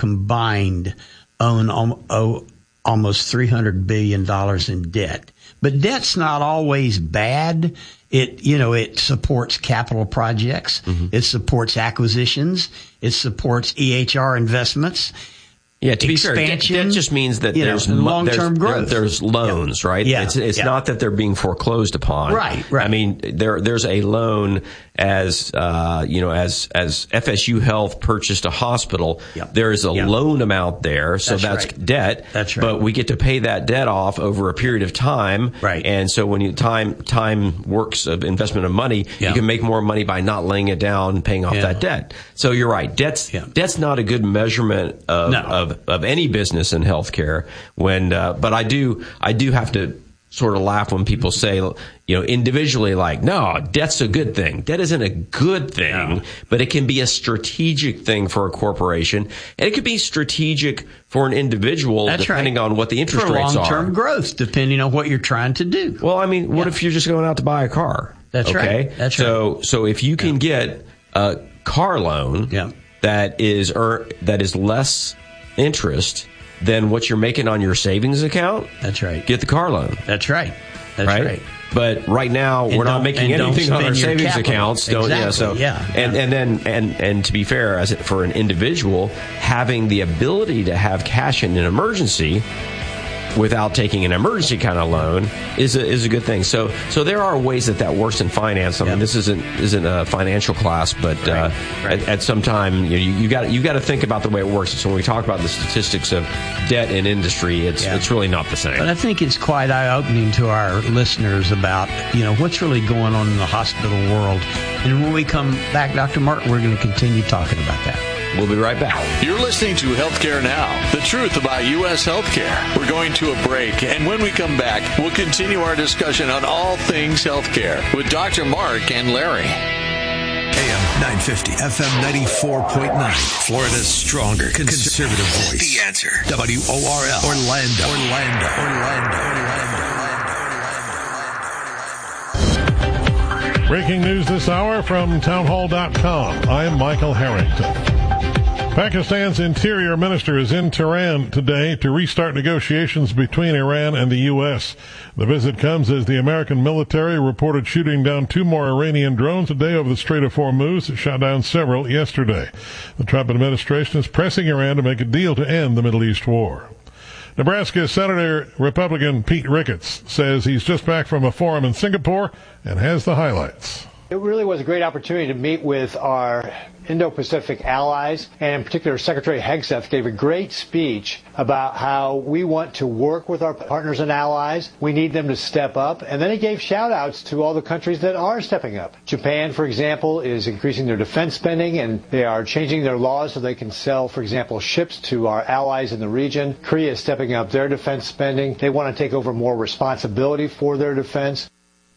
combined owe almost $300 billion in debt. But debt's not always bad. It supports capital projects. Mm-hmm. It supports acquisitions. It supports EHR investments. Yeah, to be fair, that just means that there's long-term growth. There's loans, right? Yeah. It's not that they're being foreclosed upon. Right. I mean, there's a loan as FSU Health purchased a hospital. Yep. There is a loan amount there, so that's debt. That's right. But we get to pay that debt off over a period of time. Right. And so when time works of investment of money, you can make more money by not laying it down and paying off that debt. So you're right. Debt's not a good measurement of any business in healthcare. But I do have to sort of laugh when people say, individually, like, no, debt's a good thing. Debt isn't a good thing, but it can be a strategic thing for a corporation, and it could be strategic for an individual, depending on what the interest rates are. For long-term growth, depending on what you're trying to do. Well, I mean, what if you're just going out to buy a car? That's right. That's right. So if you can get a car loan that is less interest than what you're making on your savings account, that's right. Get the car loan. That's right. That's right. But right now we're not making anything on our savings accounts. Exactly. And to be fair, for an individual, having the ability to have cash in an emergency without taking an emergency kind of loan is a good thing. So there are ways that works in finance. I mean, this isn't a financial class, but at some time you got to think about the way it works. So when we talk about the statistics of debt in industry, it's really not the same. But I think it's quite eye-opening to our listeners about what's really going on in the hospital world. And when we come back, Dr. Martin, we're going to continue talking about that. We'll be right back. You're listening to Healthcare Now, the truth about U.S. healthcare. We're going to a break, and when we come back, we'll continue our discussion on all things healthcare with Dr. Mark and Larry. AM 950, FM 94.9, Florida's stronger conservative voice. The Answer. WORL, Orlando. Breaking news this hour from townhall.com. I'm Michael Harrington. Pakistan's interior minister is in Tehran today to restart negotiations between Iran and the U.S. The visit comes as the American military reported shooting down 2 more Iranian drones today over the Strait of Hormuz. It shot down several yesterday. The Trump administration is pressing Iran to make a deal to end the Middle East war. Nebraska Senator Republican Pete Ricketts says he's just back from a forum in Singapore and has the highlights. It really was a great opportunity to meet with our Indo-Pacific allies, and in particular Secretary Hegseth gave a great speech about how we want to work with our partners and allies. We need them to step up, and then he gave shout-outs to all the countries that are stepping up. Japan, for example, is increasing their defense spending, and they are changing their laws so they can sell, for example, ships to our allies in the region. Korea is stepping up their defense spending. They want to take over more responsibility for their defense.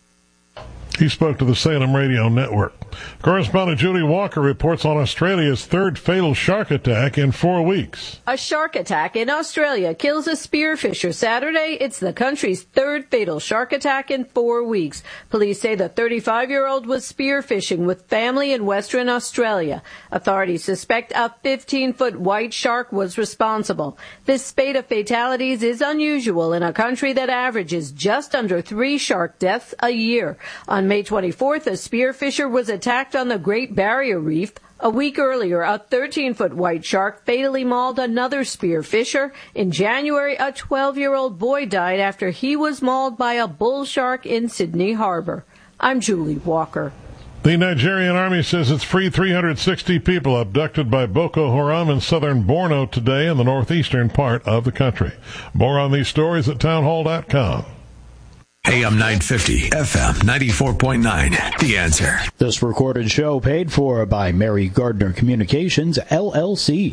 He spoke to the Salem Radio Network. Correspondent Julie Walker reports on Australia's 3rd fatal shark attack in 4 weeks. A shark attack in Australia kills a spearfisher Saturday. It's the country's 3rd fatal shark attack in 4 weeks. Police say the 35-year-old was spearfishing with family in Western Australia. Authorities suspect a 15-foot white shark was responsible. This spate of fatalities is unusual in a country that averages just under 3 shark deaths a year. On May 24th, a spearfisher was attacked on the Great Barrier Reef. A week earlier, a 13-foot white shark fatally mauled another spearfisher. In January, a 12-year-old boy died after he was mauled by a bull shark in Sydney Harbor. I'm Julie Walker. The Nigerian army says it's freed 360 people abducted by Boko Haram in southern Borno today in the northeastern part of the country. More on these stories at townhall.com. AM 950, FM 94.9, The Answer. This recorded show paid for by Mary Gardner Communications, LLC.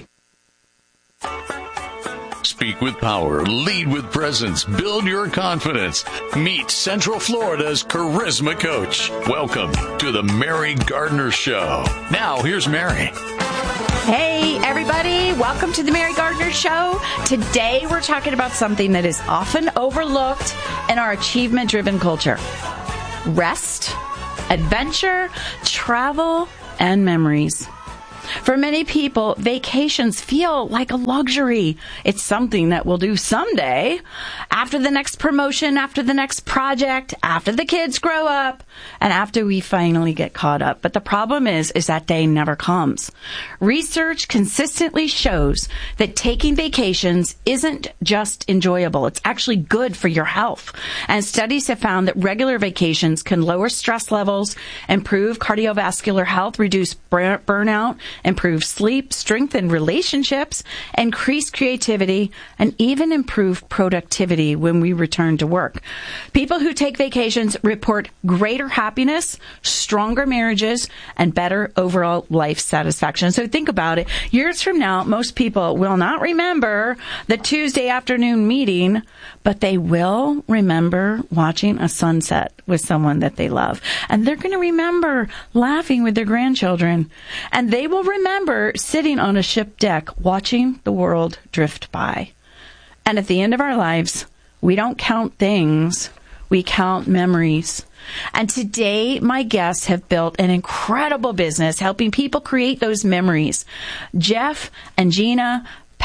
Speak with power, lead with presence, build your confidence. Meet Central Florida's charisma coach. Welcome to the Mary Gardner Show. Now, here's Mary. Hey, everybody. Welcome to the Mary Gardner Show. Today, we're talking about something that is often overlooked in our achievement-driven culture. Rest, adventure, travel, and memories. For many people, vacations feel like a luxury. It's something that we'll do someday, after the next promotion, after the next project, after the kids grow up, and after we finally get caught up. But the problem is that day never comes. Research consistently shows that taking vacations isn't just enjoyable. It's actually good for your health. And studies have found that regular vacations can lower stress levels, improve cardiovascular health, reduce burnout, improve sleep, strengthen relationships, increase creativity, and even improve productivity when we return to work. People who take vacations report greater happiness, stronger marriages, and better overall life satisfaction. So think about it. Years from now, most people will not remember the Tuesday afternoon meeting, but they will remember watching a sunset with someone that they love. And they're going to remember laughing with their grandchildren. And they will remember sitting on a ship deck watching the world drift by. And at the end of our lives, we don't count things, we count memories. And today, my guests have built an incredible business helping people create those memories. Jeff and Gina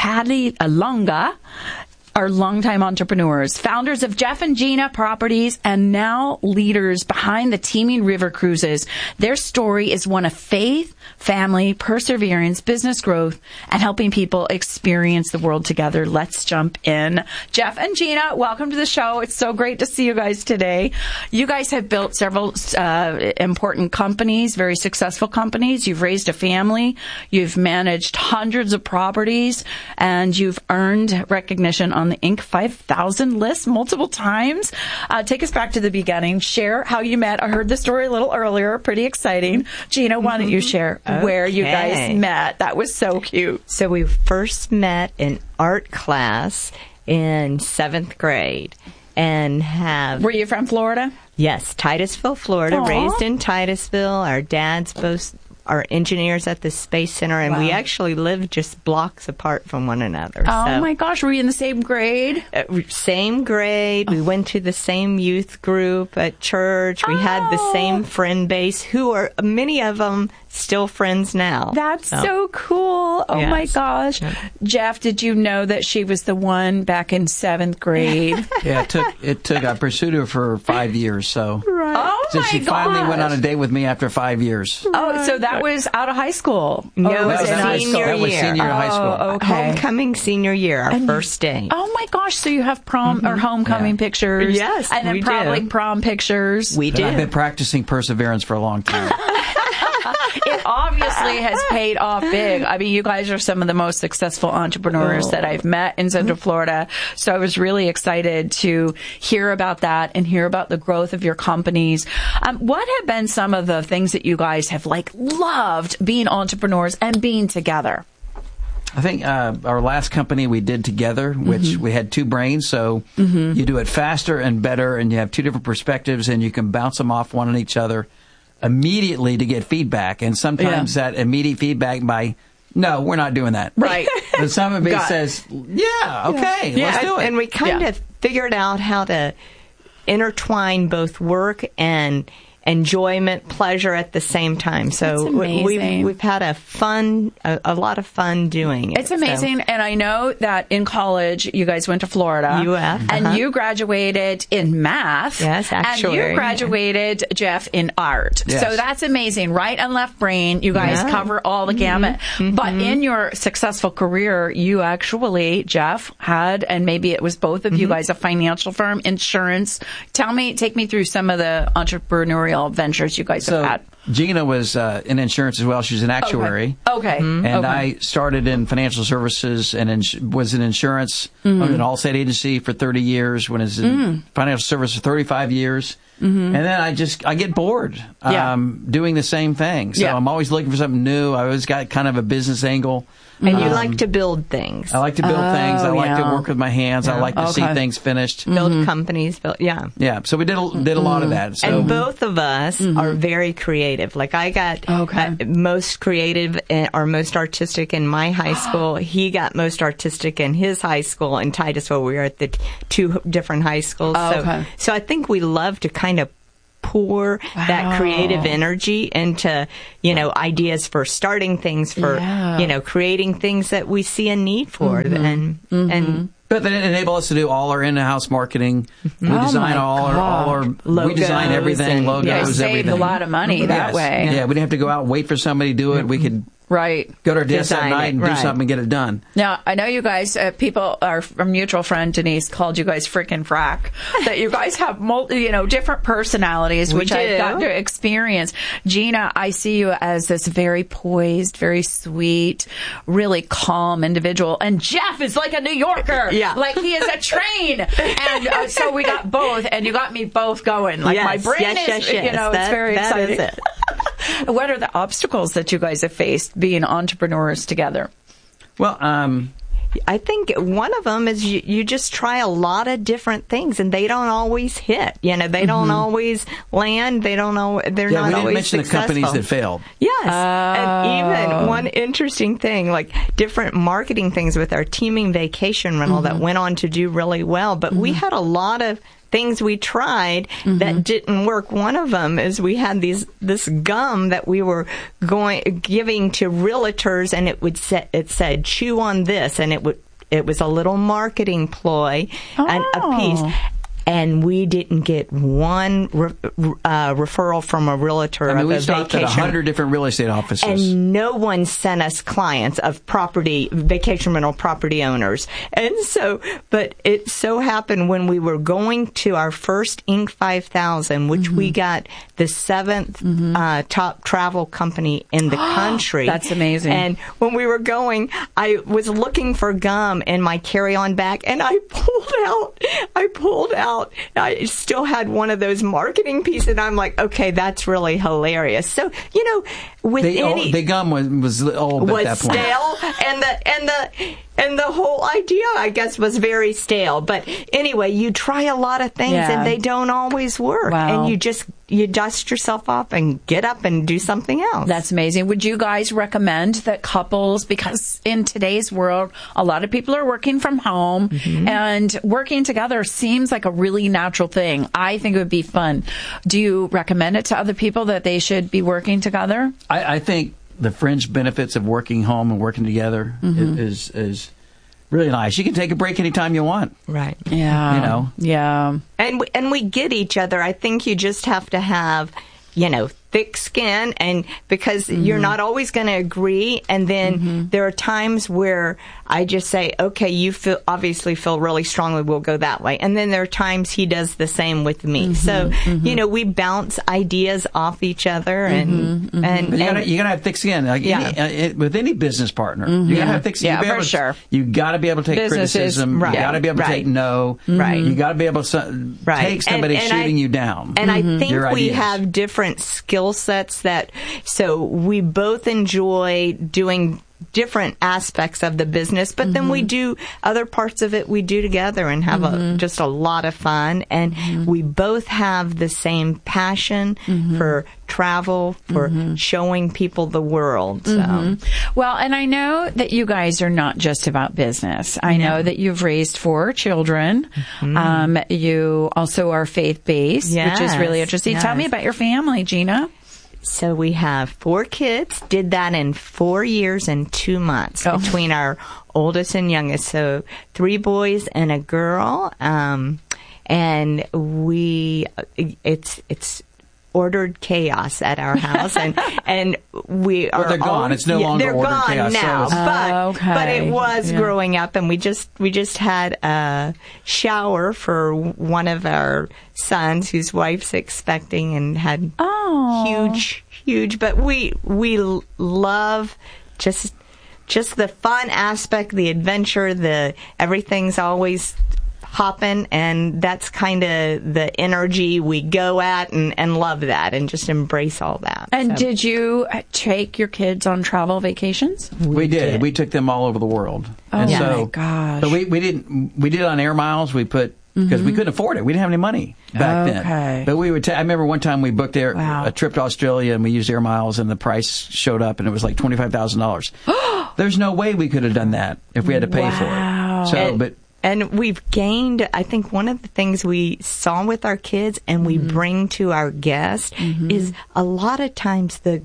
Padalonga are longtime entrepreneurs, founders of Jeff and Gina Properties, and now leaders behind the teeming river cruises. Their story is one of faith, family, perseverance, business growth, and helping people experience the world together. Let's jump in. Jeff and Gina, welcome to the show. It's so great to see you guys today. You guys have built several important companies, very successful companies. You've raised a family. You've managed hundreds of properties, and you've earned recognition on the Inc. 5000 list multiple times. Take us back to the beginning. Share how you met. I heard the story a little earlier. Pretty exciting. Gina, why don't you share where you guys met? That was so cute. So we first met in art class in 7th grade. Were you from Florida? Yes, Titusville, Florida. Aww. Raised in Titusville. Our dads both are engineers at the Space Center, and we actually lived just blocks apart from one another. Oh, my gosh. Were you in the same grade? Same grade. We went to the same youth group at church. We had the same friend base, who are, many of them, still friends now. That's so cool. Oh, my gosh. Jeff, did you know that she was the one back in 7th grade? Yeah, I pursued her for 5 years, so. Right. Oh, so she finally went on a date with me after 5 years. Oh, so that was out of high school? No, it was senior year. That was senior high school. Okay. Homecoming senior year, our first day. Oh, my gosh. So you have prom or homecoming pictures? Yes, and then probably prom pictures? We did. I've been practicing perseverance for a long time. It obviously has paid off big. I mean, you guys are some of the most successful entrepreneurs that I've met in Central Florida. So I was really excited to hear about that and hear about the growth of your companies. What have been some of the things that you guys have loved being entrepreneurs and being together? I think our last company we did together, which we had two brains, so you do it faster and better, and you have two different perspectives, and you can bounce them off one on each other immediately to get feedback. And sometimes that immediate feedback by, no, we're not doing that. Right. But some of it says, let's do it. And we kind of figured out how to intertwine both work and enjoyment, pleasure at the same time. So we've had a lot of fun doing it. It's amazing. So. And I know that in college, you guys went to Florida. UF. And you graduated in math. Yes, actually. And you graduated, Jeff, in art. Yes. So that's amazing. Right and left brain, you guys cover all the gamut. But in your successful career, you actually, Jeff, had, and maybe it was both of you guys, a financial firm, insurance. Take me through some of the entrepreneurial ventures you guys have had. Gina was in insurance as well. She's an actuary. Okay. And I started in financial services and was in insurance in an Allstate agency for 30 years, when I was in financial services for 35 years. And then I get bored doing the same thing. So I'm always looking for something new. I always got kind of a business angle. And you like to build things. I like to build things. I like to work with my hands. I like to see things finished. Build companies. Yeah. So we did a lot of that. So. And both of us are very creative. Like I got most creative or most artistic in my high school. He got most artistic in his high school in Titusville. We were at the two different high schools. So I think we love to kind of pour that creative energy into, ideas for starting things, for, creating things that we see a need for. And but then it enabled us to do all our in-house marketing. We design all our logos. We design everything, logos, everything. Saved a lot of money that way. Yeah, we didn't have to go out and wait for somebody to do it. We could go to our desk at night and do something and get it done. Now, I know you guys, our mutual friend Denise called you guys frickin' frack, that you guys have different personalities, which I've got to experience. Gina, I see you as this very poised, very sweet, really calm individual. And Jeff is like a New Yorker. Yeah. Like he is a train. And so we got both, and you got me both going. Like my brain is, it's very exciting. That is it. What are the obstacles that you guys have faced being entrepreneurs together? Well, I think one of them is you just try a lot of different things, and they don't always hit. They don't always land. They don't know. They're not always successful. We didn't mention the companies that failed. Yes, and even one interesting thing, like different marketing things with our teaming vacation rental that went on to do really well. But we had a lot of things we tried that didn't work. One of them is we had this gum that we were giving to realtors, and it said chew on this, and it was a little marketing ploy and a piece. And we didn't get one referral from a realtor. We stopped at 100 different real estate offices. And no one sent us clients of vacation rental property owners. And so, but it so happened when we were going to our first Inc. 5000, which we got the 7th top travel company in the country. That's amazing. And when we were going, I was looking for gum in my carry-on bag, and I pulled out. I still had one of those marketing pieces, and I'm like, okay, that's really hilarious. So, with the gum was old at that point. Stale, and the whole idea, I guess, was very stale. But anyway, you try a lot of things, and they don't always work. Wow. And you dust yourself off and get up and do something else. That's amazing. Would you guys recommend that couples, because in today's world, a lot of people are working from home, and working together seems like a really natural thing. I think it would be fun. Do you recommend it to other people that they should be working together? I think the fringe benefits of working home and working together is really nice. You can take a break anytime you want. Right. Yeah. Yeah. And we get each other. I think you just have to have, thick skin, and because you're not always going to agree. And then there are times where I just say, okay, you obviously feel really strongly, we'll go that way. And then there are times he does the same with me. So, we bounce ideas off each other, and you're going to have thick skin. With any business partner, you got to have thick skin. Yeah, for sure. You got to be able to take criticism. Right. You got to be able to take no. Right. You got to be able to take somebody shooting you down. And I think we have different skill sets so we both enjoy doing different aspects of the business, but then we do other parts of it we do together and have just a lot of fun. And we both have the same passion for travel, for showing people the world. So. Well, and I know that you guys are not just about business. I know that you've raised 4 children. You also are faith-based, which is really interesting. Tell me about your family, Gina. So we have 4 kids, did that in 4 years and 2 months between our oldest and youngest. So 3 boys and a girl. And it's ordered chaos at our house, and we are. But they're gone. It's no longer ordered chaos. They're gone now, so but it was growing up, and we just had a shower for one of our sons whose wife's expecting, and had huge. But we love just the fun aspect, the adventure, everything's always hopping, and that's kind of the energy we go at, and love that, and just embrace all that. And did you take your kids on travel vacations? We did. We took them all over the world. Oh my gosh! But we did on air miles. We put, because we couldn't afford it. We didn't have any money back then. But we would. I remember one time we booked a trip to Australia, and we used air miles, and the price showed up, and it was like $25,000. There's no way we could have done that if we had to pay for it. So, And we've gained, I think one of the things we saw with our kids and we bring to our guests is a lot of times the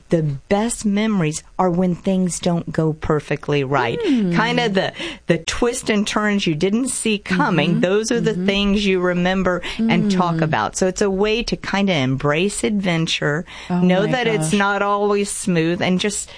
best memories are when things don't go perfectly right. Kind of the twists and turns you didn't see coming. Those are the things you remember and talk about. So it's a way to kind of embrace adventure, know that it's not always smooth, and just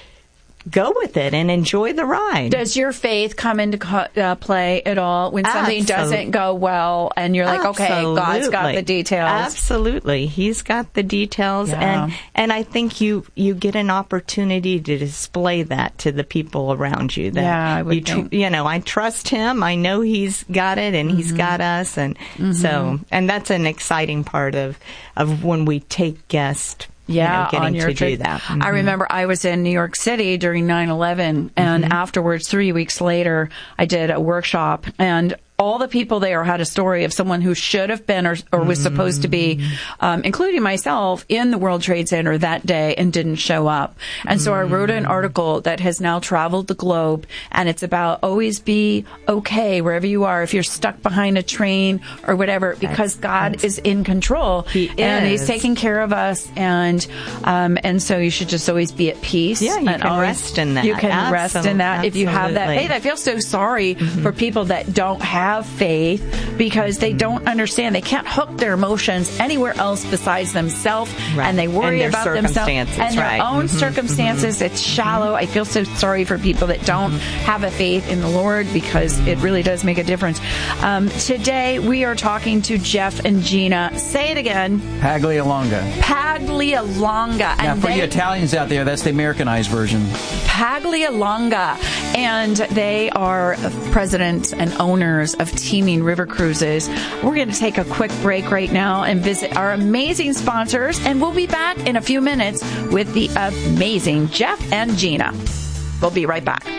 go with it and enjoy the ride. Does your faith come into play at all when something doesn't go well and you're like, okay, God's got the details? Absolutely. He's got the details. And I think you get an opportunity to display that to the people around you. That I would think. I trust him. I know he's got it and he's got us. And so, and that's an exciting part of when we take guests. On your to trip. Do that. I remember I was in New York City during 9/11, and afterwards, 3 weeks later, I did a workshop, and all the people there had a story of someone who should have been or was supposed to be, including myself, in the World Trade Center that day and didn't show up. And so I wrote an article that has now traveled the globe, and it's about always be okay wherever you are, if you're stuck behind a train or whatever, because God is in control. And He's taking care of us, and so you should just always be at peace. Yeah, you can rest in that. You can rest in that if you have that faith. I feel so sorry for people that don't have faith because they don't understand. They can't hook their emotions anywhere else besides themselves, and they worry about themselves and their own circumstances. It's shallow. I feel so sorry for people that don't have a faith in the Lord because it really does make a difference. Today we are talking to Jeff and Gina. Say it again. Paglialonga. Paglialonga. Now, for you Italians out there, that's the Americanized version. Paglialonga. And they are presidents and owners of Teaming River Cruises. We're going to take a quick break right now and visit our amazing sponsors, and we'll be back in a few minutes with the amazing Jeff and Gina. We'll be right back.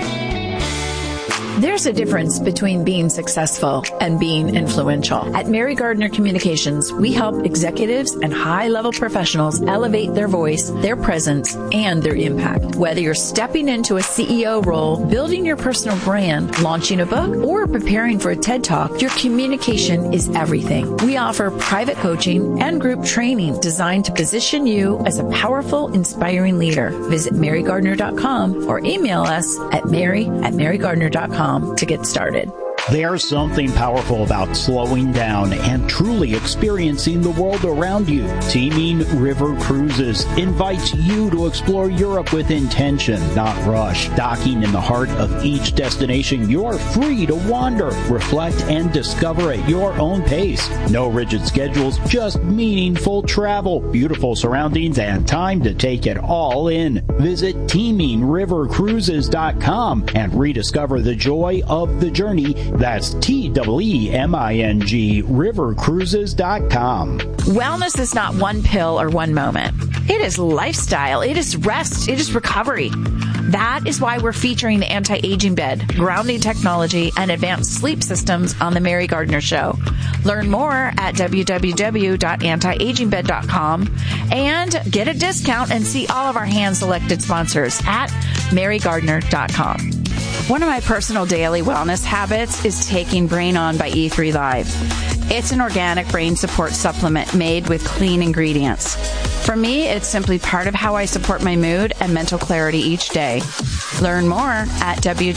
There's a difference between being successful and being influential. At Mary Gardner Communications, we help executives and high-level professionals elevate their voice, their presence, and their impact. Whether you're stepping into a CEO role, building your personal brand, launching a book, or preparing for a TED Talk, your communication is everything. We offer private coaching and group training designed to position you as a powerful, inspiring leader. Visit marygardner.com or email us at mary@marygardner.com to get started. There's something powerful about slowing down and truly experiencing the world around you. Teaming River Cruises invites you to explore Europe with intention, not rush. Docking in the heart of each destination, you're free to wander, reflect, and discover at your own pace. No rigid schedules, just meaningful travel, beautiful surroundings, and time to take it all in. Visit teamingrivercruises.com and rediscover the joy of the journey. That's TEEMING rivercruises.com. Wellness is not one pill or one moment. It is lifestyle. It is rest. It is recovery. That is why we're featuring the anti-aging bed, grounding technology, and advanced sleep systems on the Mary Gardner Show. Learn more at www.antiagingbed.com and get a discount and see all of our hand-selected sponsors at marygardner.com. One of my personal daily wellness habits is taking Brain On by E3 Live. It's an organic brain support supplement made with clean ingredients. For me, it's simply part of how I support my mood and mental clarity each day. Learn more at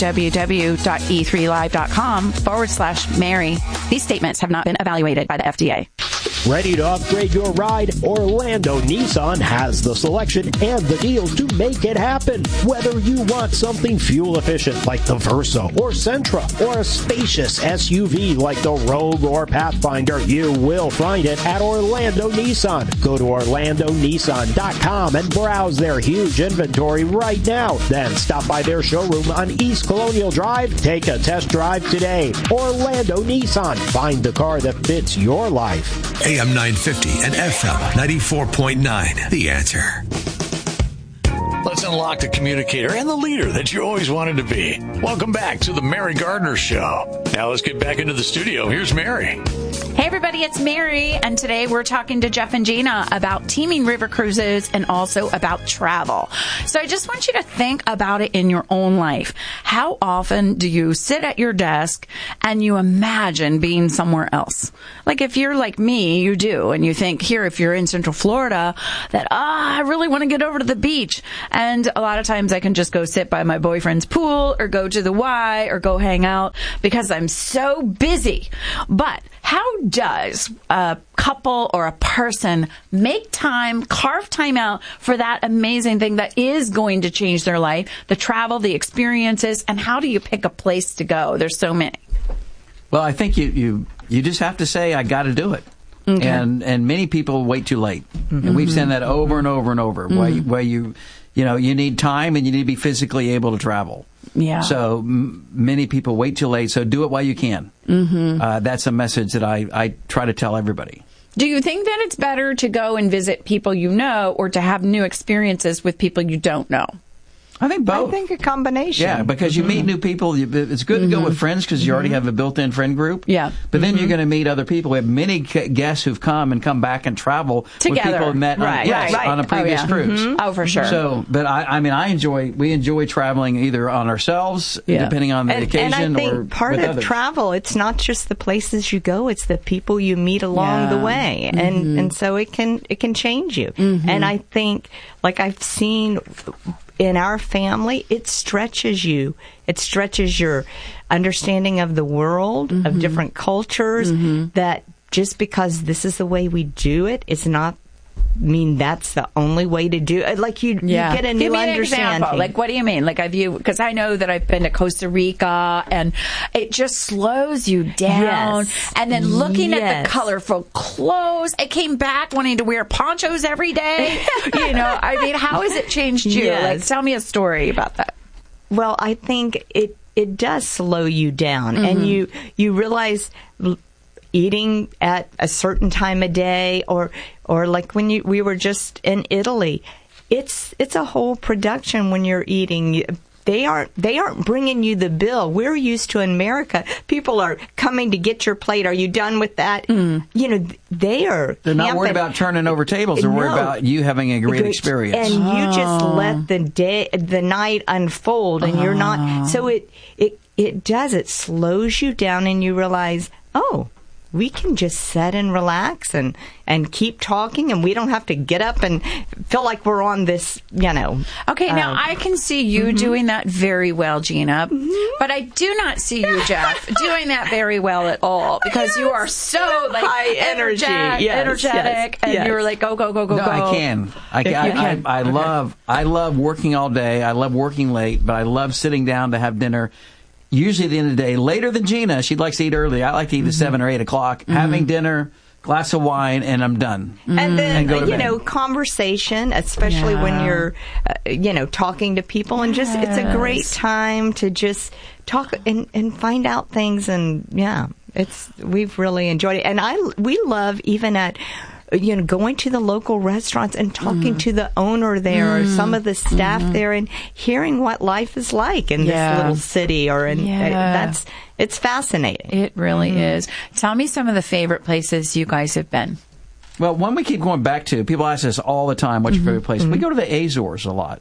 www.e3live.com/Mary. These statements have not been evaluated by the FDA. Ready to upgrade your ride? Orlando Nissan has the selection and the deals to make it happen. Whether you want something fuel efficient like the Versa or Sentra, or a spacious SUV like the Rogue or Pathfinder, you will find it at Orlando Nissan. Go to OrlandoNissan.com and browse their huge inventory right now. Then stop by their showroom on East Colonial Drive. Take a test drive today. Orlando Nissan. Find the car that fits your life. AM 950 and FM 94.9. The Answer. Let's Let's unlock the communicator and the leader that you always wanted to be. Welcome back to the Mary Gardner Show. Now let's get back into the studio. Here's Mary. Hey everybody, it's Mary, and today we're talking to Jeff and Gina about teaming river cruises and also about travel. So I just want you to think about it in your own life. How often do you sit at your desk and you imagine being somewhere else? Like if you're like me, you do, and you think here, if you're in Central Florida, that, I really want to get over to the beach. And a lot of times I can just go sit by my boyfriend's pool or go to the Y or go hang out because I'm so busy. But how does a couple or a person make time, carve time out for that amazing thing that is going to change their life, the travel, the experiences, and how do you pick a place to go? There's so many. Well, I think you just have to say, I got to do it. Okay. And many people wait too late. Mm-hmm. And we've said that over and over and over, mm-hmm. where you need time and you need to be physically able to travel. Yeah. So many people wait too late, so do it while you can. Mm-hmm. That's a message that I try to tell everybody. Do you think that it's better to go and visit people you know or to have new experiences with people you don't know? I think both. I think a combination. Yeah, because you meet new people. It's good to go with friends because you already have a built-in friend group. Yeah. But then you're going to meet other people. We have many guests who've come and come back and travel together. With people who've met on a previous cruise. Mm-hmm. Oh, for sure. So, but we enjoy traveling either on ourselves, depending on the occasion, and I think or part with of others. Travel, it's not just the places you go; it's the people you meet along the way, and so it can change you. Mm-hmm. And I think, like I've seen in our family, it stretches you. It stretches your understanding of the world, of different cultures, that just because this is the way we do it, it's not mean that's the only way to do it. Like you get a new Give me an understanding. Example. Like, what do you mean? Like, because I know that I've been to Costa Rica and it just slows you down. Yes. And then looking at the colorful clothes, I came back wanting to wear ponchos every day. I mean, how has it changed you? Yes. Like, tell me a story about that. Well, I think it does slow you down, and you realize eating at a certain time of day, or like when we were just in Italy, it's a whole production when you're eating. They aren't bringing you the bill. We're used to in America, people are coming to get your plate. Are you done with that? They're not worried about turning over tables. They're worried about you having a great experience. And you just let the night unfold, and you're not. So it slows you down, and you realize, we can just sit and relax and keep talking, and we don't have to get up and feel like we're on this, Okay, now I can see you doing that very well, Gina, but I do not see you, Jeff, doing that very well at all, because you are so high energy, energetic, and you're like go. No, I can. I love working all day. I love working late, but I love sitting down to have dinner. Usually at the end of the day, later than Gina. She likes to eat early. I like to eat at 7 or 8 o'clock. Having dinner, glass of wine, and I'm done. And then, conversation, especially when you're, talking to people. And just, it's a great time to just talk and find out things. And, we've really enjoyed it. And we love even at going to the local restaurants and talking to the owner there or some of the staff there and hearing what life is like in this little city it's fascinating. It really is. Tell me some of the favorite places you guys have been. Well, one we keep going back to, people ask us all the time, what's your favorite place? We go to the Azores a lot.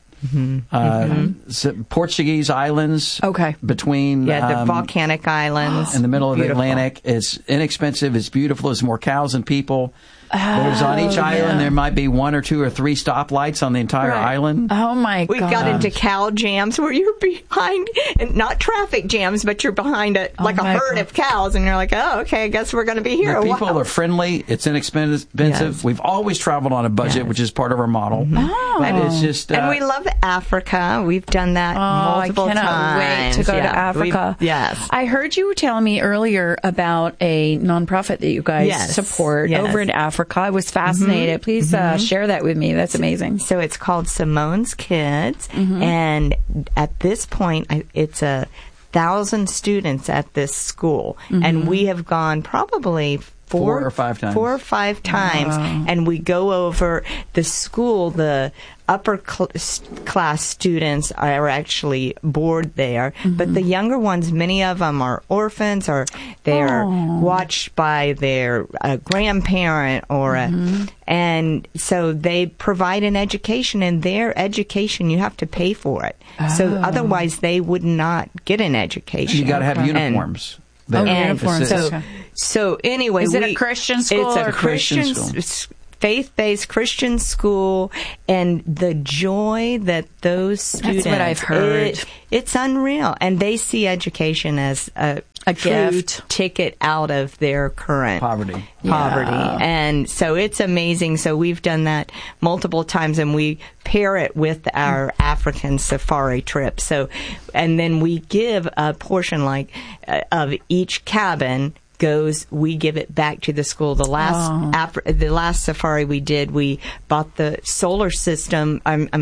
Portuguese islands. Okay. Between the volcanic islands in the middle of the Atlantic. It's inexpensive. It's beautiful. There's more cows than people. There's on each island there might be 1 or 2 or 3 stoplights on the entire island. Oh my God! We got into cow jams where you're behind, and not traffic jams, but you're behind a herd of cows, and you're like, oh, okay, I guess we're going to be here. The people are friendly. It's inexpensive. Yes. We've always traveled on a budget, which is part of our model. And it's just, and we love Africa. We've done that multiple times. I cannot wait to go to Africa. Yes, I heard you telling me earlier about a nonprofit that you guys support over in Africa. I was fascinated. Please share that with me. That's amazing. So it's called Simone's Kids, and at this point, it's 1,000 students at this school, and we have gone probably 4 or 5 times. 4 or 5 times. Wow. And we go over the school. The upper class students are actually board there, but the younger ones, many of them are orphans, or they're watched by their grandparent, or and so they provide an education, and their education you have to pay for it. So otherwise they would not get an education. You got to have uniforms. Uniforms. So anyway, is it a Christian school? It's a Christian school. Faith-based Christian school, and the joy that those students... That's what I've heard. It's unreal. And they see education as a gift ticket out of their current poverty. Yeah. And so it's amazing. So we've done that multiple times, and we pair it with our African safari trip. So, and then we give a portion of each cabin we give it back to the school. The last safari we did, we bought the solar system.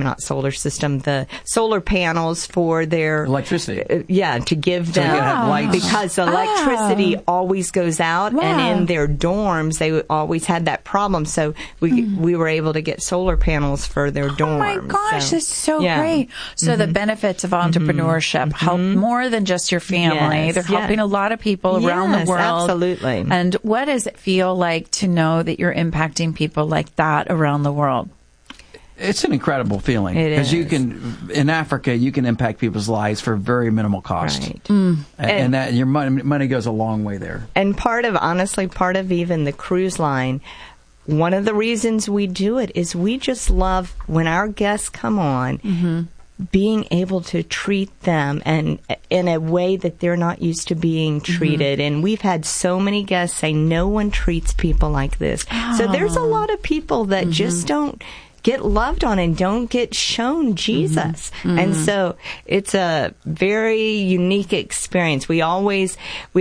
The solar panels for their electricity. To give them because electricity always goes out, and in their dorms they always had that problem. So we were able to get solar panels for their dorms. Oh my gosh, that's so great! So the benefits of entrepreneurship help more than just your family. Yes, They're helping a lot of people around the world. Absolutely. And what does it feel like to know that you're impacting people like that around the world? It's an incredible feeling. Because in Africa, you can impact people's lives for very minimal cost. Right. And that your money goes a long way there. And part of even the cruise line, one of the reasons we do it is we just love when our guests come on, being able to treat them and in a way that they're not used to being treated. And we've had so many guests say no one treats people like this. So there's a lot of people that just don't get loved on and don't get shown Jesus. And so it's a very unique experience. We always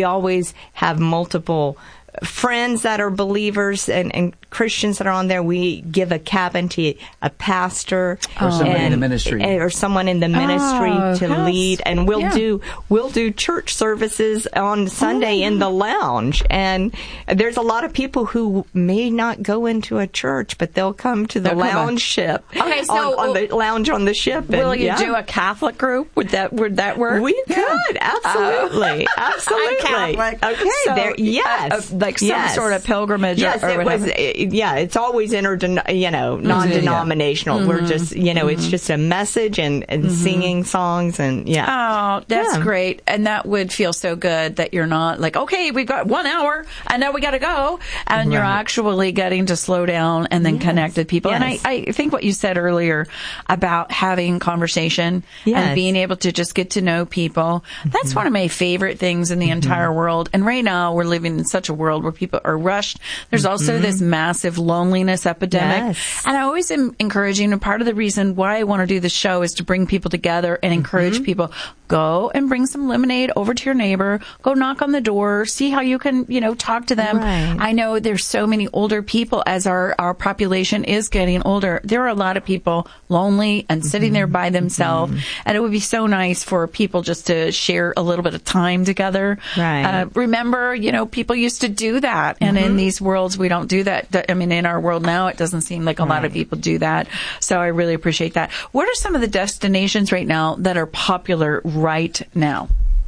have multiple friends that are believers and Christians that are on there. We give a cabin to a pastor or somebody in the ministry, or someone in the ministry to lead, and we'll do church services on Sunday in the lounge. And there's a lot of people who may not go into a church, but they'll come to the lounge ship. Okay, so on the lounge on the ship. Will you do a Catholic group? Would that work? We could absolutely. I'm Catholic. Okay, so, there. Yes. Like some sort of pilgrimage. Yes, or whatever. It's always non-denominational. We're just, it's just a message and singing songs and Oh, that's great. And that would feel so good that you're not like, okay, we've got 1 hour and now we got to go. And you're actually getting to slow down and then connect with people. Yes. And I think what you said earlier about having conversation and being able to just get to know people, that's one of my favorite things in the entire world. And right now we're living in such a world where people are rushed. There's also this massive loneliness epidemic. Yes. And I always am encouraging, and part of the reason why I want to do this show is to bring people together and encourage people. Go and bring some lemonade over to your neighbor. Go knock on the door. See how you can, talk to them. Right. I know there's so many older people as our population is getting older. There are a lot of people lonely and sitting there by themselves. And it would be so nice for people just to share a little bit of time together. Right. Remember, people used to do that. And in these worlds, we don't do that. I mean, in our world now, it doesn't seem like a lot of people do that. So I really appreciate that. What are some of the destinations right now that are popular right now?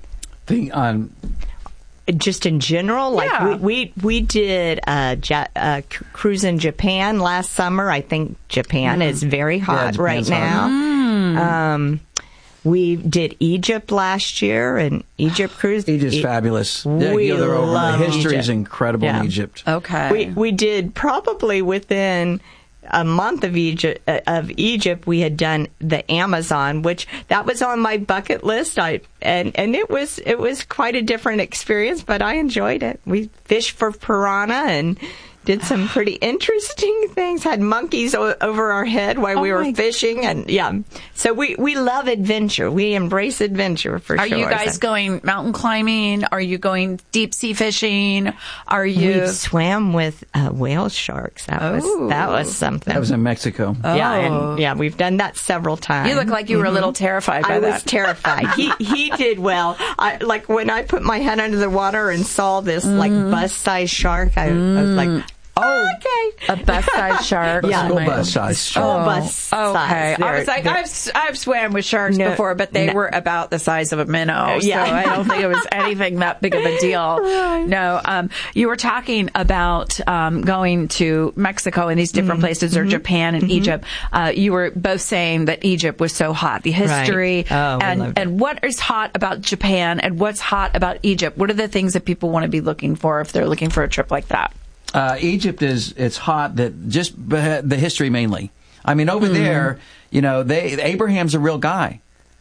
Just in general, we did a cruise in Japan last summer. I think Japan is very hot right now. We did Egypt last year, and Egypt cruise. Egypt's fabulous. We love the history Egypt. is incredible in Egypt. Okay. We did probably within a month of Egypt, we had done the Amazon, which that was on my bucket list. And it was quite a different experience, but I enjoyed it. We fished for piranha and did some pretty interesting things, had monkeys over our head while we were fishing. And so we love adventure. We embrace adventure for sure. Are you guys going mountain climbing? Are you going deep sea fishing? We swam with whale sharks. That was something. That was in Mexico. Yeah, we've done that several times. You look like you were a little terrified by that. I was terrified. He did well. Like when I put my head under the water and saw this like bus-sized shark, I was like, okay. A bus-sized shark. Bus-sized shark. Okay. I was like, I've swam with sharks before, but they were about the size of a minnow. So I don't think it was anything that big of a deal. Right. No. You were talking about going to Mexico and these different places, or Japan and Egypt. You were both saying that Egypt was so hot. The history and what is hot about Japan and what's hot about Egypt? What are the things that people want to be looking for if they're looking for a trip like that? Egypt it's hot, that just the history mainly. I mean, over there, Abraham's a real guy.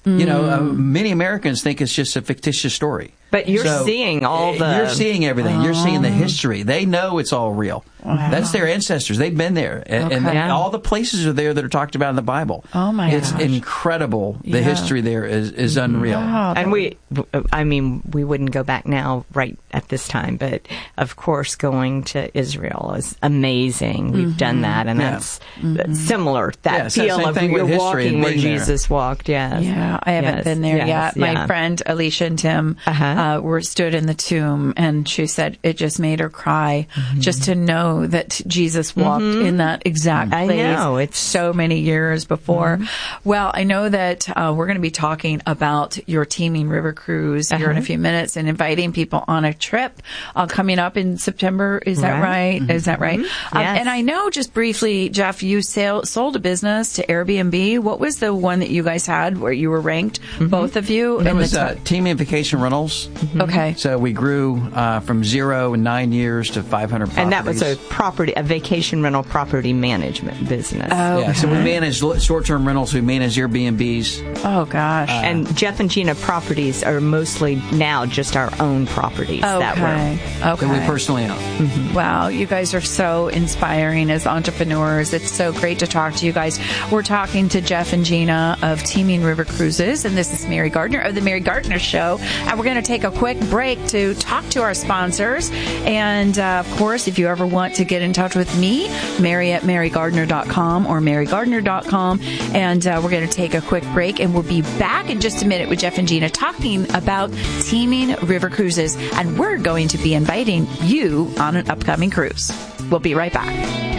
Many Americans think it's just a fictitious story. But you're seeing You're seeing everything. You're seeing the history. They know it's all real. Wow. That's their ancestors. They've been there. And all the places are there that are talked about in the Bible. Oh, my gosh. It's incredible. The history there is unreal. Wow. And we wouldn't go back now right at this time, but of course going to Israel is amazing. We've done that, and that's similar. That feel of you're walking where Jesus walked, Yeah, I haven't been there yet. My friend Alicia and Tim were stood in the tomb, and she said it just made her cry just to know that Jesus walked in that exact place. I know. It's so many years before. Well, I know that we're going to be talking about your Teaming River Cruise here in a few minutes and inviting people on a trip coming up in September. Is that right? Is that right? Yes. And I know, just briefly, Jeff, you sold a business to Airbnb. What was the one that you guys had where you were ranked, both of you? It was Teaming Vacation Rentals. Okay. So we grew from 0 in 9 years to 500 properties. And that was a vacation rental property management business. So we manage short-term rentals. We manage Airbnbs. Oh, gosh. And Jeff and Gina properties are mostly now just our own properties that we personally own. Wow, you guys are so inspiring as entrepreneurs. It's so great to talk to you guys. We're talking to Jeff and Gina of Teaming River Cruises, and this is Mary Gardner of The Mary Gardner Show. And we're going to take a quick break to talk to our sponsors. And, of course, if you ever want to get in touch with me, Mary at marygardner.com or marygardner.com. And we're going to take a quick break, and we'll be back in just a minute with Jeff and Gina talking about Teaming River Cruises. And we're going to be inviting you on an upcoming cruise. We'll be right back.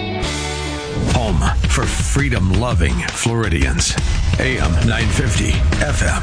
Home for freedom-loving Floridians. AM 950, FM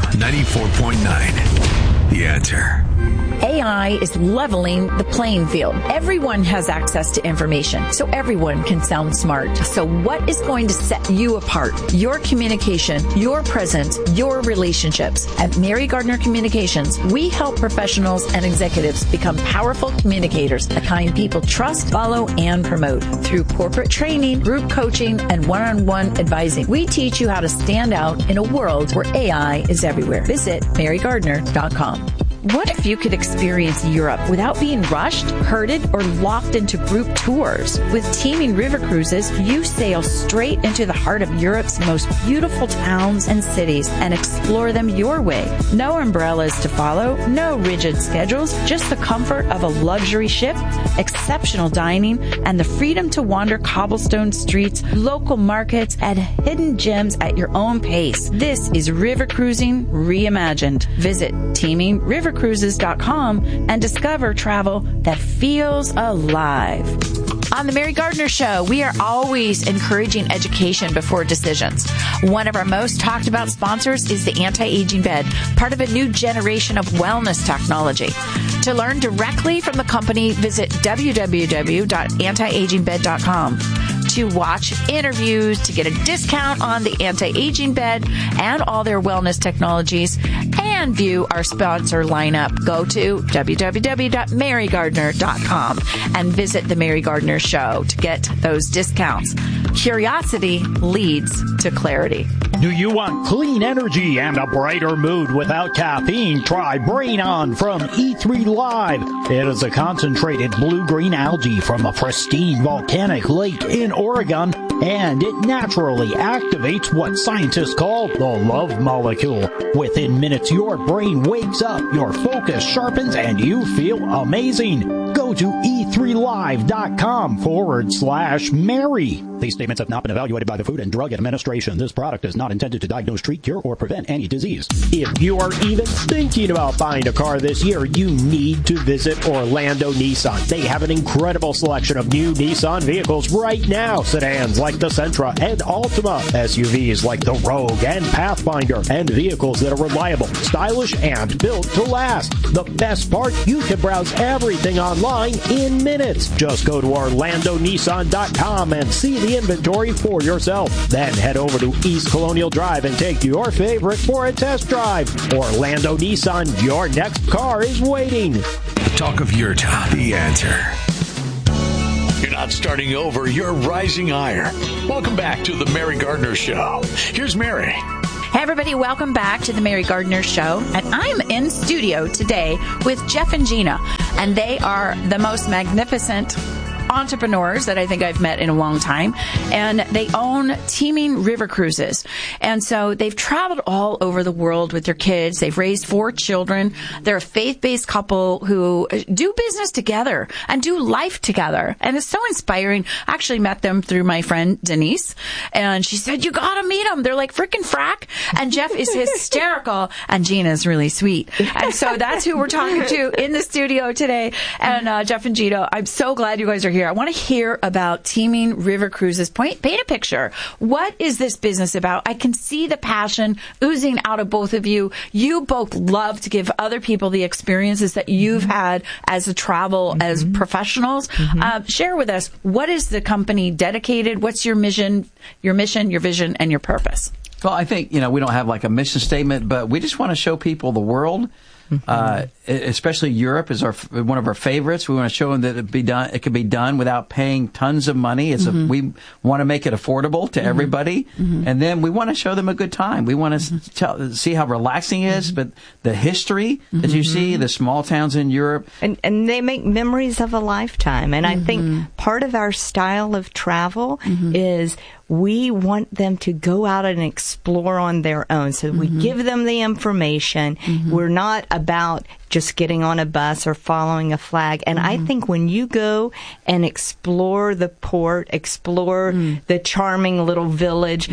94.9. The Answer. AI is leveling the playing field. Everyone has access to information, so everyone can sound smart. So what is going to set you apart? Your communication, your presence, your relationships. At Mary Gardner Communications, we help professionals and executives become powerful communicators, the kind people trust, follow, and promote. Through corporate training, group coaching, and one-on-one advising, we teach you how to stand out in a world where AI is everywhere. Visit marygardner.com. What if you could experience Europe without being rushed, herded, or locked into group tours? With Teaming River Cruises, you sail straight into the heart of Europe's most beautiful towns and cities and explore them your way. No umbrellas to follow, no rigid schedules, just the comfort of a luxury ship, exceptional dining, and the freedom to wander cobblestone streets, local markets, and hidden gems at your own pace. This is river cruising reimagined. Visit teamingrivercruises.com and discover travel that feels alive. On The Mary Gardner Show, we are always encouraging education before decisions. One of our most talked about sponsors is the Anti-Aging Bed, part of a new generation of wellness technology. To learn directly from the company, visit www.antiagingbed.com. To watch interviews, to get a discount on the Anti-Aging Bed and all their wellness technologies, and view our sponsor lineup, go to www.marygardner.com and visit The Mary Gardner Show to get those discounts. Curiosity leads to clarity. Do you want clean energy and a brighter mood without caffeine? Try Brain On from E3 Live. It is a concentrated blue-green algae from a pristine volcanic lake in Oregon, and it naturally activates what scientists call the love molecule. Within minutes, your brain wakes up, your focus sharpens, and you feel amazing. Go to e3live.com/Mary. These statements have not been evaluated by the Food and Drug Administration. This product is not intended to diagnose, treat, cure, or prevent any disease. If you are even thinking about buying a car this year, you need to visit Orlando Nissan. They have an incredible selection of new Nissan vehicles right now. Sedans like the Sentra and Altima, SUVs like the Rogue and Pathfinder, and vehicles that are reliable, stylish, and built to last. The best part, you can browse everything online in minutes. Just go to OrlandoNissan.com and see the inventory for yourself. Then head over to East Colonial Drive and take your favorite for a test drive. Orlando Nissan, your next car is waiting. The talk of your town. The Answer. You're not starting over, you're rising higher. Welcome back to the Mary Gardner Show. Here's Mary. Hey, everybody, welcome back to the Mary Gardner Show. And I'm in studio today with Jeff and Gina, and they are the most magnificent entrepreneurs that I think I've met in a long time, and they own Teeming River Cruises. And so they've traveled all over the world with their kids. They've raised 4 children. They're a faith-based couple who do business together and do life together. And it's so inspiring. I actually met them through my friend Denise, and she said, you gotta meet them. They're like frickin' frack. And Jeff is hysterical, and Gina's really sweet. And so that's who we're talking to in the studio today. And Jeff and Gina, I'm so glad you guys are here. I want to hear about Teeming River Cruises. Paint a picture. What is this business about? I can see the passion oozing out of both of you. You both love to give other people the experiences that you've had as a travel, as professionals. Share with us, what is the company dedicated? What's your mission, your vision, and your purpose? Well, I think, we don't have like a mission statement, but we just want to show people the world. Especially Europe is one of our favorites. We want to show them that it can be done without paying tons of money. We want to make it affordable to everybody, and then we want to show them a good time. We want to see how relaxing it is, but the history that you see, the small towns in Europe, and they make memories of a lifetime. And I think part of our style of travel is we want them to go out and explore on their own. So we give them the information. We're not about just getting on a bus or following a flag. And I think when you go and explore the port, explore the charming little village,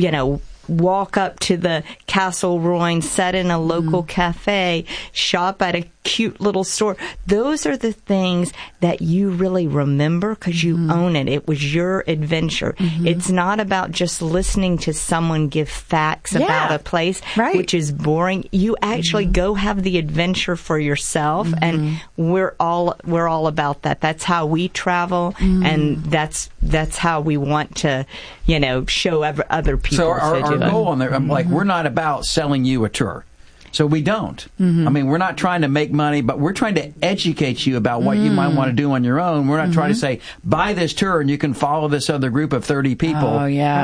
walk up to the Castle Royne, sit in a local cafe, shop at a cute little store. Those are the things that you really remember because you own it. It was your adventure. It's not about just listening to someone give facts about a place, which is boring. You actually go have the adventure for yourself, and we're all about that. That's how we travel, and that's how we want to, show other people. So our goal on there, I'm like, we're not about selling you a tour. So we don't. I mean, we're not trying to make money, but we're trying to educate you about what you might want to do on your own. We're not trying to say, buy this tour and you can follow this other group of 30 people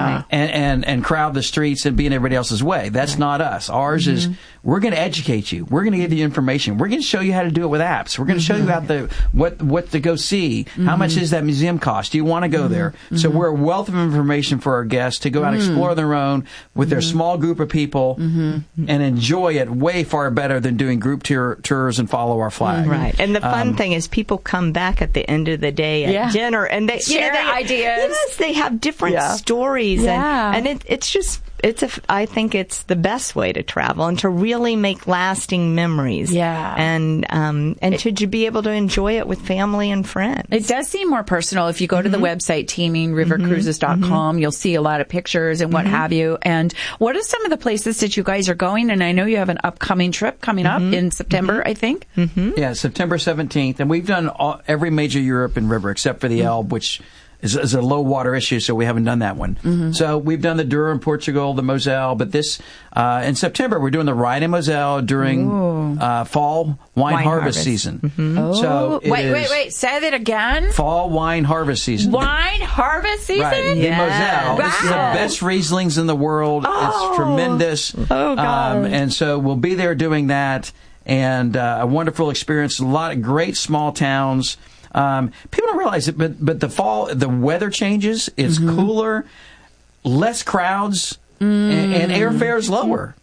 and crowd the streets and be in everybody else's way. That's not us. Ours is, we're going to educate you. We're going to give you information. We're going to show you how to do it with apps. We're going to show you what to go see. How much does that museum cost? Do you want to go there? So we're a wealth of information for our guests to go out and explore their own with their small group of people and enjoy it way far better than doing group tours and follow our flag. Right. And the fun thing is people come back at the end of the day at dinner and they share ideas. Yes, they have different stories. And it's just, I think it's the best way to travel and to really make lasting memories. Yeah. And to be able to enjoy it with family and friends. It does seem more personal. If you go to the website, teemingrivercruises.com, you'll see a lot of pictures and what have you. And what are some of the places that you guys are going? And I know you have an upcoming trip coming up in September, I think. Yeah, September 17th. And we've done every major European river except for the Elbe, which is a low water issue, so we haven't done that one. Mm-hmm. So we've done the Douro in Portugal, the Moselle, but this in September we're doing the Rhine and Moselle during fall wine harvest season. Mm-hmm. Oh. So wait, say that again. Fall wine harvest season. Wine harvest season? Right. Yes. The Moselle. Wow. This is the best Rieslings in the world. It's tremendous. Oh, God. And so we'll be there doing that, and a wonderful experience. A lot of great small towns. People don't realize it, but the weather changes. It's cooler, less crowds, and airfare is lower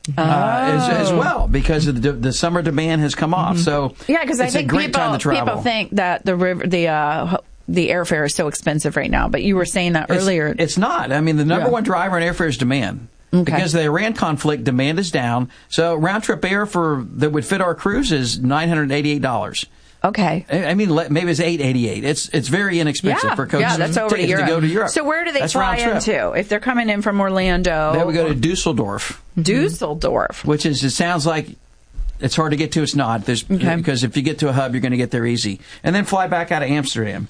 as well because of the summer demand has come off. So because I think people think that the airfare is so expensive right now. But you were saying that earlier. It's not. I mean, the number one driver in airfare is demand. Okay. Because of the Iran conflict, demand is down. So round trip air that would fit our cruise is $988. Okay. I mean, maybe it's $888. It's very inexpensive for coaches that's over to go to Europe. So where do they fly into? If they're coming in from Orlando? Then we go to Dusseldorf. Dusseldorf. Which is, it sounds like it's hard to get to. It's not. Because if you get to a hub, you're going to get there easy. And then fly back out of Amsterdam.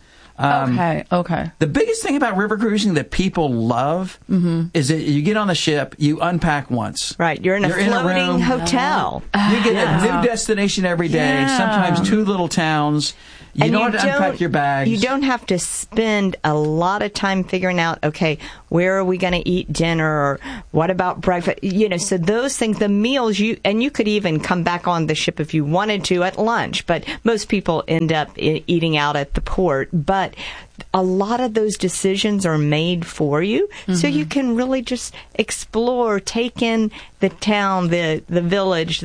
Okay. The biggest thing about river cruising that people love is that you get on the ship, you unpack once. Right. You're in a floating hotel. You get a new destination every day, sometimes 2 little towns. You don't have to unpack your bags. You don't have to spend a lot of time figuring out, okay, where are we going to eat dinner, or what about breakfast? So those things, the meals, you could even come back on the ship if you wanted to at lunch, but most people end up eating out at the port. But a lot of those decisions are made for you, so you can really just explore, take in the town, the village,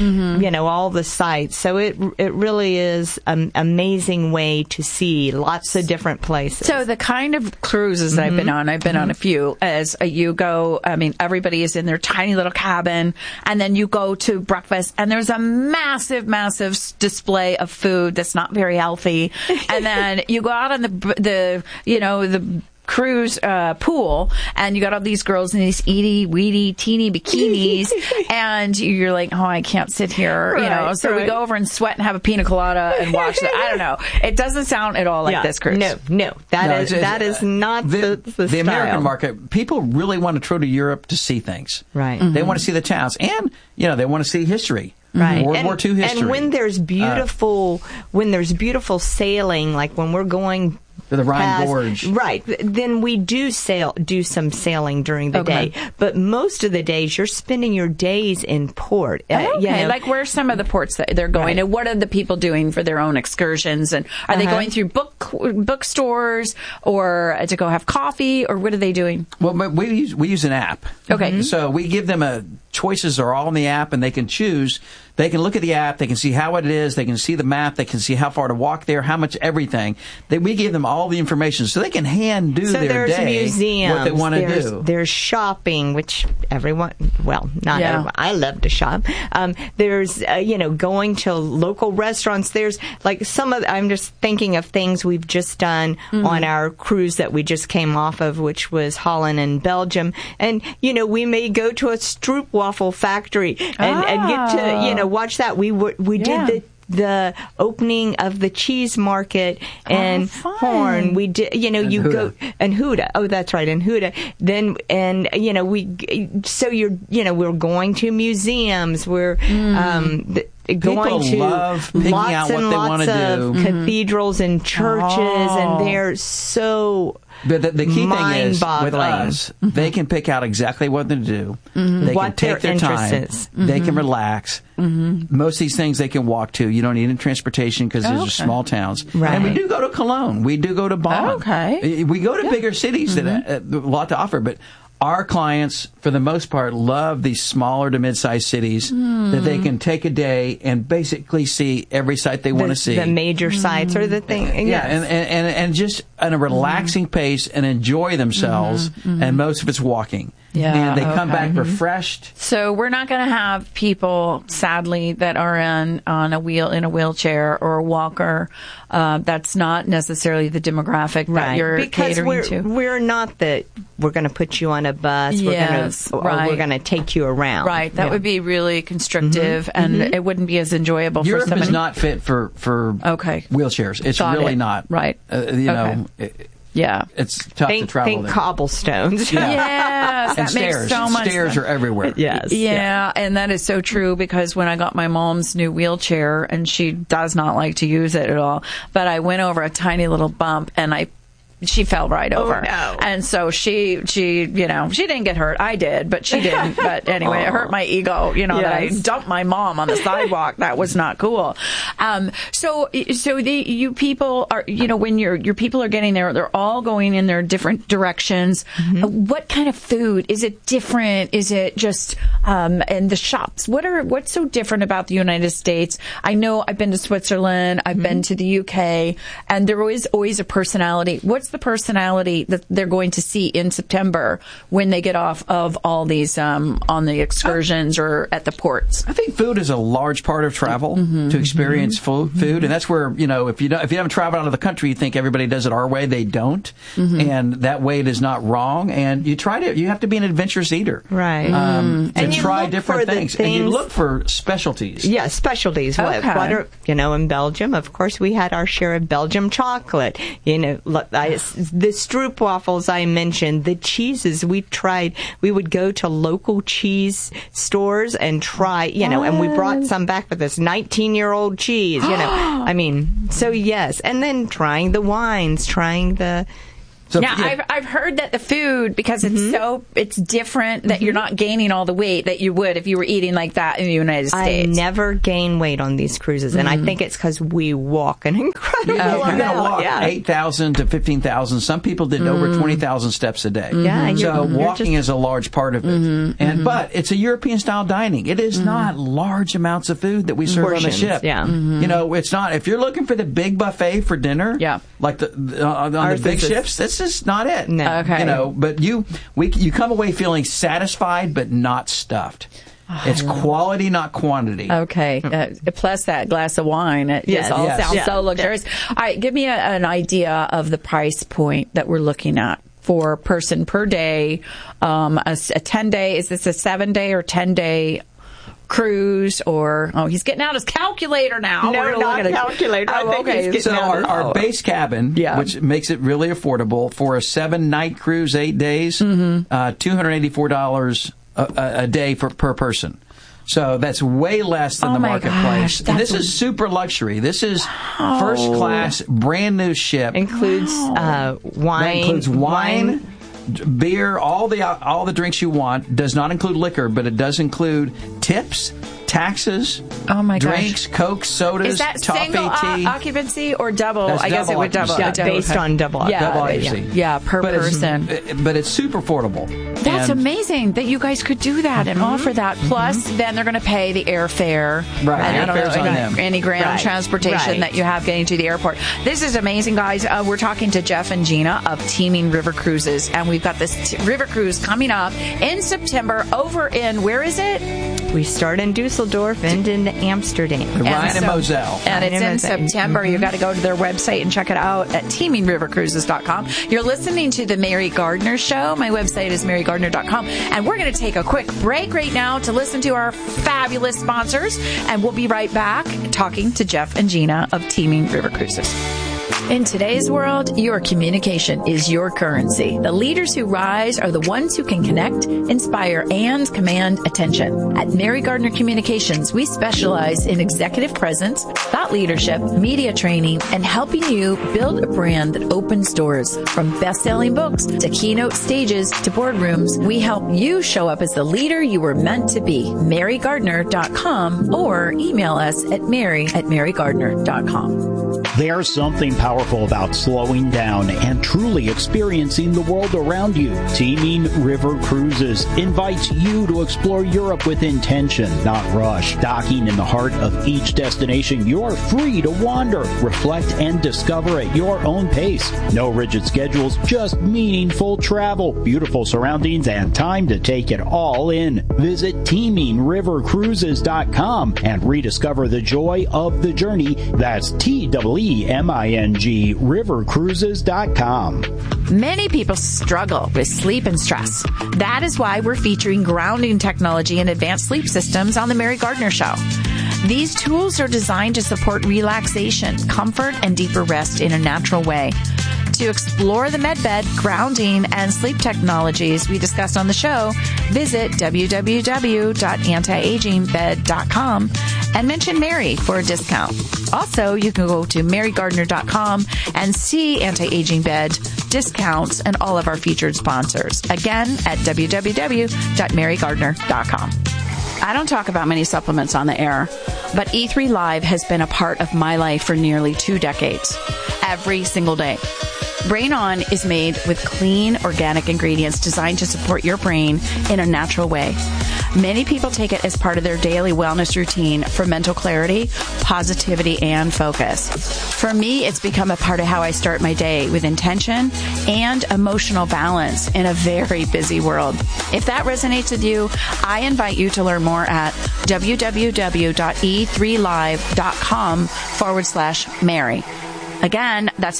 all the sites. So it really is an amazing way to see lots of different places. So the kind of cruises that I've been on a few, as you go, I mean, everybody is in their tiny little cabin, and then you go to breakfast, and there's a massive, massive display of food that's not very healthy, and then you go out on the cruise pool, and you got all these girls in these itty weedy teeny bikinis, and you're like, oh, I can't sit here, we go over and sweat and have a pina colada and watch that. I don't know, it doesn't sound at all like this cruise. No, that is not the style. American market. People really want to go to Europe to see things, right? They want to see the towns, and they want to see history. Right. World War II history. And when there's beautiful sailing, like when we're going to the Rhine Gorge, right? Then we do some sailing during the day, but most of the days you're spending your days in port. Like where's some of the ports that they're going, and what are the people doing for their own excursions? And are they going through bookstores or to go have coffee, or what are they doing? Well, we use an app. Okay, so we give them choices are all in the app, and they can choose. They can look at the app. They can see how it is. They can see the map. They can see how far to walk there, how much everything. We give them all the information so they can do their day. Museums, what they want to do. There's shopping, which everyone, not everyone. I love to shop. There's, going to local restaurants. There's like I'm just thinking of things we've just done on our cruise that we just came off of, which was Holland and Belgium. And, we may go to a stroopwafel factory and get to, watch that. We did the opening of the cheese market in Horn. We did, go and Huda. Oh, that's right, in Huda. Then we're going to museums. We're People love picking out what they want to do. Cathedrals and churches, and they're so. But the key thing is, with us, they can pick out exactly what to do. They can take their time. They can relax. Most of these things they can walk to. You don't need any transportation because these are small towns. Right. And we do go to Cologne. We do go to Bonn. Okay. We go to bigger cities that have a lot to offer, but our clients, for the most part, love these smaller to mid-sized cities that they can take a day and basically see every site they want to see. The major sites or the thing. Yeah, and just at a relaxing pace and enjoy themselves, and most of it's walking. Yeah, and they come back refreshed. So we're not going to have people, sadly, that are in a wheelchair or a walker. That's not necessarily the demographic that you're catering to. We're not we're going to put you on a bus. Yes, we're going to take you around. Right. That would be really constrictive, and it wouldn't be as enjoyable Europe for somebody. Is not fit for wheelchairs. It's really not. Right. Yeah. It's tough to travel think there. Cobblestones. Yes, that stairs. makes so much Stairs sense. are everywhere. Yes. Yeah, and that is so true because when I got my mom's new wheelchair, and she does not like to use it at all, but I went over a tiny little bump and she fell right over. Oh, no. And so she didn't get hurt. I did, but she didn't. But anyway, it hurt my ego, that I dumped my mom on the sidewalk. That was not cool. So you people are, when your people are getting there, they're all going in their different directions. Mm-hmm. What kind of food? Is it different? Is it just, and the shops? What's so different about the United States? I know I've been to Switzerland. I've been to the UK, and there is always a personality. What's the personality that they're going to see in September when they get off of all these on the excursions or at the ports? I think food is a large part of travel to experience food, and that's where if you haven't traveled out of the country, you think everybody does it our way. They don't, and that way it is not wrong. And you have to be an adventurous eater, right? To try different things, and you look for specialties. Yeah, specialties. Okay. What are, in Belgium, of course, we had our share of Belgium chocolate. The stroopwafels I mentioned, the cheeses we tried. We would go to local cheese stores and try, and we brought some back with this 19-year-old cheese, so yes. And then trying the wines, So, I've heard that the food, because it's different, that you're not gaining all the weight that you would if you were eating like that in the United States. I never gain weight on these cruises, and I think it's because we walk an incredible amount. You're going to walk 8,000 to 15,000. Some people did over 20,000 steps a day. Yeah, so walking is a large part of it. But it's a European-style dining. It is not large amounts of food that we serve on the ship. Yeah. It's not. If you're looking for the big buffet for dinner, like on the big ships, this is not it. No. Okay. But you come away feeling satisfied but not stuffed. It's quality, not quantity. Okay. Plus that glass of wine. It just all sounds so luxurious. All right. Give me an idea of the price point that we're looking at for person per day. A 10-day, is this a 7-day or 10-day cruise? Or he's getting out his calculator now. No, not calculator. So our base cabin, which makes it really affordable for a 7-night cruise, 8 days, $284 a day per person. So that's way less than the marketplace. And this is super luxury. This is first class, brand new ship. Includes wine. That includes wine, beer, all the drinks you want. Does not include liquor, but it does include tips, taxes, drinks, Coke, sodas, is that toffee, single tea. Occupancy or double? That's I guess it would double. Based on double occupancy. Yeah, per person. But it's super affordable. That's amazing that you guys could do that and offer that. Plus, then they're going to pay the airfare. Right. And Airfare's on them. any ground transportation that you have getting to the airport. This is amazing, guys. We're talking to Jeff and Gina of Teaming River Cruises, and we've got this river cruise coming up in September over in, where is it? We start in Dusseldorf and in Amsterdam. Ryan and Moselle. And it's in September. You've got to go to their website and check it out at teamingrivercruises.com. You're listening to The Mary Gardner Show. My website is marygardner.com. And we're going to take a quick break right now to listen to our fabulous sponsors. And we'll be right back talking to Jeff and Gina of Teaming River Cruises. In today's world, your communication is your currency. The leaders who rise are the ones who can connect, inspire, and command attention. At Mary Gardner Communications, we specialize in executive presence, thought leadership, media training, and helping you build a brand that opens doors. From best-selling books to keynote stages to boardrooms, we help you show up as the leader you were meant to be. MaryGardner.com or email us at mary@marygardner.com. There's something powerful about slowing down and truly experiencing the world around you. Teaming River Cruises invites you to explore Europe with intention, not rush. Docking in the heart of each destination, you're free to wander, reflect, and discover at your own pace. No rigid schedules, just meaningful travel, beautiful surroundings, and time to take it all in. Visit teamingrivercruises.com and rediscover the joy of the journey. That's TEEMING rivercruises.com. Many people struggle with sleep and stress. That is why we're featuring grounding technology and advanced sleep systems on the Mary Gardner Show. These tools are designed to support relaxation, comfort, and deeper rest in a natural way. To explore the MedBed, grounding, and sleep technologies we discussed on the show, visit www.antiagingbed.com and mention Mary for a discount. Also, you can go to marygardner.com and see Anti-Aging Bed discounts and all of our featured sponsors. Again, at www.marygardner.com. I don't talk about many supplements on the air, but E3 Live has been a part of my life for nearly 2 decades. Every single day. Brain On is made with clean, organic ingredients designed to support your brain in a natural way. Many people take it as part of their daily wellness routine for mental clarity, positivity, and focus. For me, it's become a part of how I start my day with intention and emotional balance in a very busy world. If that resonates with you, I invite you to learn more at www.e3live.com/Mary. Again, that's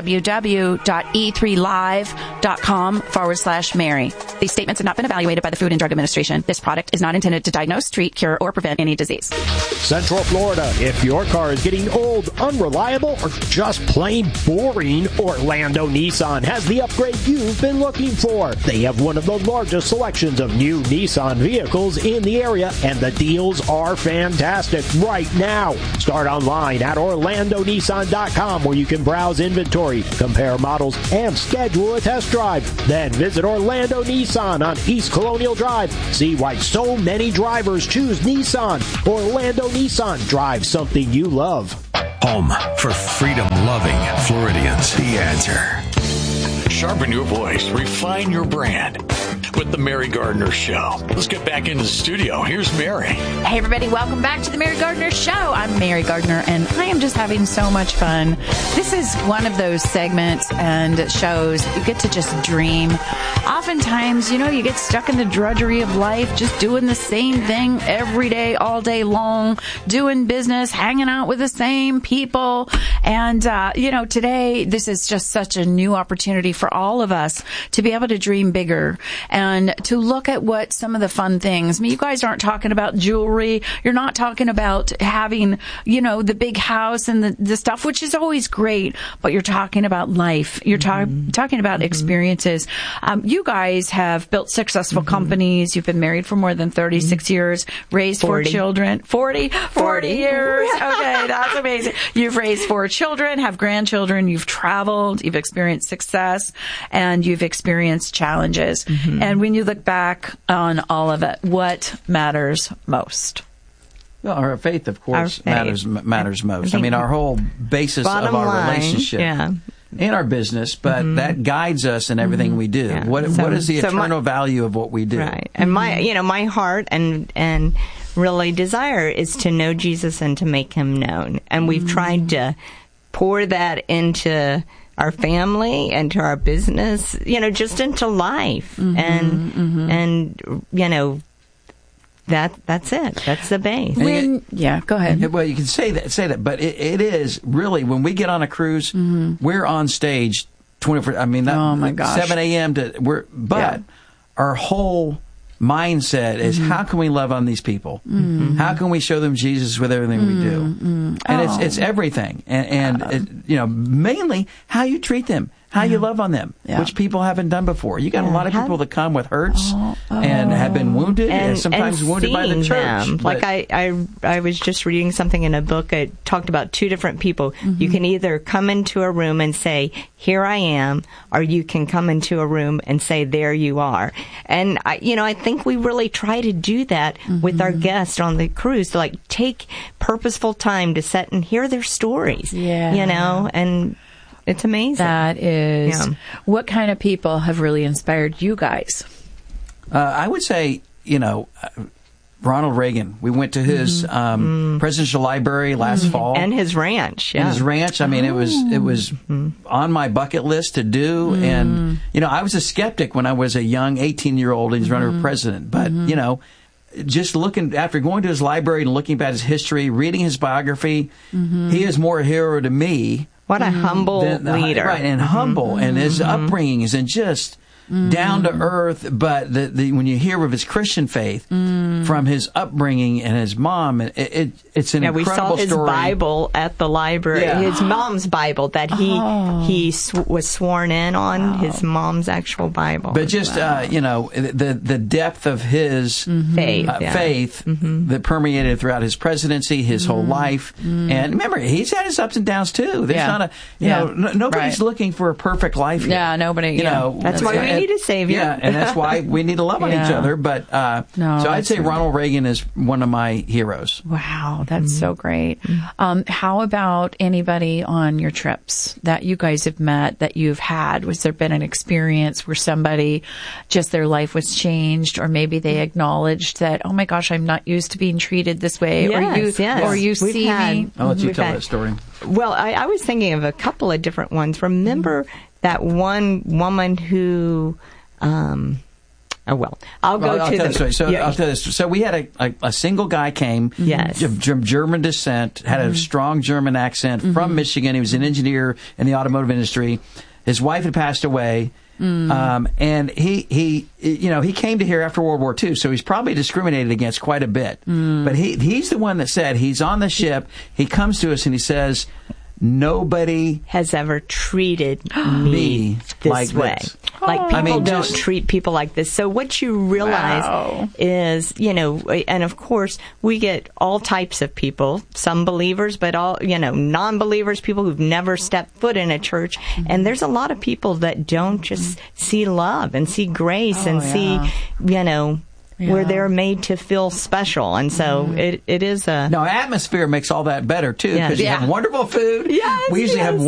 www.e3live.com/Mary. These statements have not been evaluated by the Food and Drug Administration. This product is not intended to diagnose, treat, cure, or prevent any disease. Central Florida. If your car is getting old, unreliable, or just plain boring, Orlando Nissan has the upgrade you've been looking for. They have one of the largest selections of new Nissan vehicles in the area, and the deals are fantastic right now. Start online at orlandonissan.com, where you can browse inventory, compare models, and schedule a test drive. Then visit Orlando Nissan on East Colonial Drive. See why so many drivers choose Nissan. Orlando Nissan. Drive something you love. Home for freedom-loving Floridians. The Answer. Sharpen your voice. Refine your brand. With the Mary Gardner Show. Let's get back into the studio. Here's Mary. Hey, everybody. Welcome back to the Mary Gardner Show. I'm Mary Gardner, and I am just having so much fun. This is one of those segments and shows you get to just dream. Oftentimes, you get stuck in the drudgery of life, just doing the same thing every day, all day long, doing business, hanging out with the same people. And, today, this is just such a new opportunity for all of us to be able to dream bigger and to look at what some of the fun things. I mean, you guys aren't talking about jewelry. You're not talking about having, the big house and the stuff, which is always great, but you're talking about life. You're talking about experiences. You guys have built successful companies. You've been married for more than 36 years, raised 4 children. 40 years. Okay, that's amazing. You've raised 4 children, have grandchildren. You've traveled. You've experienced success, and you've experienced challenges. And when you look back on all of it, what matters most? Well, our faith, of course, matters most. I mean, our whole basis of our relationship and our business, but that guides us in everything we do. Yeah. What is the eternal value of what we do? Right. And my heart and really desire is to know Jesus and to make him known. And we've tried to pour that into our family and to our business, just into life. And that's it. That's the base. Go ahead. Well, you can say that, but it is really, when we get on a cruise, we're on stage 24. I mean, oh my gosh, 7 a.m. our whole mindset is how can we love on these people? How can we show them Jesus with everything we do? And it's everything. And mainly how you treat them, how you love on them, which people haven't done before. You got a lot of people that come with hurts and have been wounded and sometimes wounded by the church. Like I was just reading something in a book. It talked about 2 different people. You can either come into a room and say, "Here I am," or you can come into a room and say, "There you are." And I think we really try to do that with our guests on the cruise, to take purposeful time to sit and hear their stories. And it's amazing. That is. What kind of people have really inspired you guys? I would say, Ronald Reagan. We went to his presidential library last fall, and his ranch. And his ranch. I mean, it was on my bucket list to do. And I was a skeptic when I was a young 18-year-old and he's running for president. But just looking after going to his library and looking at his history, reading his biography, he is more a hero to me. What a humble leader, right? And humble, and his upbringings, and just down to earth, but when you hear of his Christian faith from his upbringing and his mom, it's an incredible story. We saw his Bible at the library, his mom's Bible that he was sworn in on, his mom's actual Bible. But just, the depth of his faith that permeated throughout his presidency, his whole life. And remember, he's had his ups and downs too. There's nobody's looking for a perfect life here. Yeah, nobody. That's why we need a savior. Yeah, and that's why we need to love on each other. But so I'd say Ronald Reagan is one of my heroes. Wow, that's so great. How about anybody on your trips that you guys have met, that you've had? Was there been an experience where somebody just their life was changed, or maybe they acknowledged that, oh my gosh, I'm not used to being treated this way, or you see me? I'll let you tell that story. Well, I was thinking of a couple of different ones. Remember that one woman who, I'll tell you this. So we had a single guy came, German descent, had a strong German accent, from Michigan. He was an engineer in the automotive industry. His wife had passed away. And he came to here after World War II, so he's probably discriminated against quite a bit. But he's the one that said, he's on the ship, he comes to us and he says, nobody has ever treated me this way. Like people don't treat people like this. So what you realize is, and of course we get all types of people, some believers, but all, non-believers, people who've never stepped foot in a church. And there's a lot of people that don't just see love and see grace and see, where they're made to feel special. And so it is a... No, atmosphere makes all that better, too, because you have wonderful food. We usually have